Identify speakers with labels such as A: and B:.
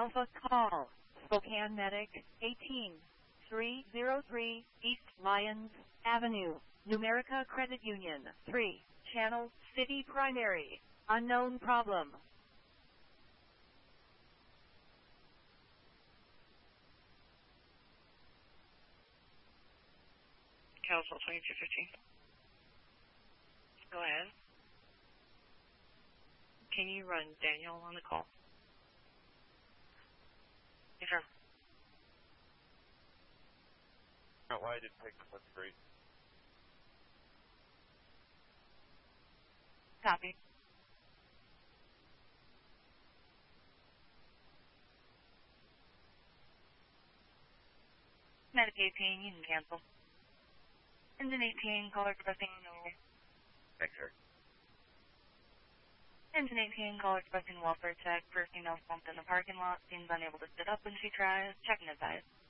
A: Alpha call. Spokane Medic 18303 East Lyons Avenue, Numerica Credit Union 3, Channel City Primary. Unknown problem.
B: Council 2215. Go ahead. Can you run Daniel on the call? Yes, sir.
C: Why I didn't take this, that's great.
B: Copy. Medic 18, you can cancel. Engine 18, caller expressing no.
C: Thanks, sir.
B: Engine 18, caller expressing welfare check. First female slumped in the parking lot. Seems unable to sit up when she tries. Check and advise.